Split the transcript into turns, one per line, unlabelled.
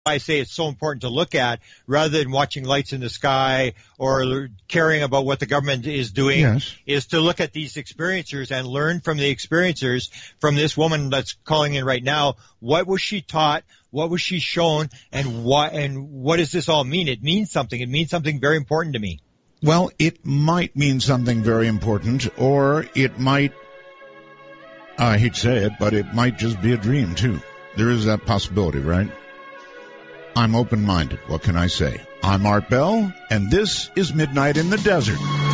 I say it's so important to look at rather than watching lights in the sky or caring about what the government is doing.
Yes.
Is to look at these experiencers and learn from the experiencers, from this woman that's calling in right now. What was she taught? What was she shown? And what does this all mean? It means something. It means something very important to me.
Well, it might mean something very important, or it might, I hate to say it, but it might just be a dream too. There is that possibility, right? I'm open-minded. What can I say? I'm Art Bell, and this is Midnight in the Desert.